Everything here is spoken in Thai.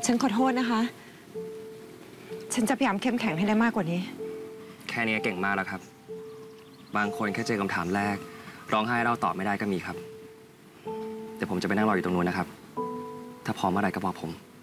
ฉันขอโทษนะคะ ฉันจะพยายามเข้มแข็งให้ได้มากกว่านี้แค่นี้เก่งมากแล้วครับบางคนแค่เจอคำถามแรกร้องไห้เราตอบไม่ได้ก็มีครับเดี๋ยวผมจะไปนั่งรออยู่ตรงนู้นนะครับถ้าพร้อมเมื่อไหร่ก็บอกผม